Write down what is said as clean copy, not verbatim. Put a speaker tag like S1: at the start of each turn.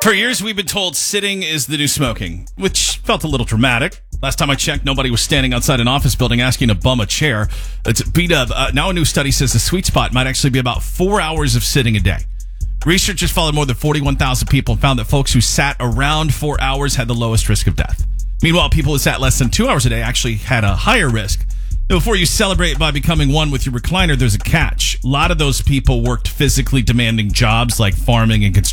S1: For years, we've been told sitting is the new smoking, which felt a little dramatic. Last time I checked, nobody was standing outside an office building asking to bum a chair. It's B-Dub. Now a new study says the sweet spot might actually be about 4 hours of sitting a day. Researchers followed more than 41,000 people and found that folks who sat around 4 hours had the lowest risk of death. Meanwhile, people who sat less than 2 hours a day actually had a higher risk. Now, before you celebrate by becoming one with your recliner, there's a catch. A lot of those people worked physically demanding jobs like farming and construction.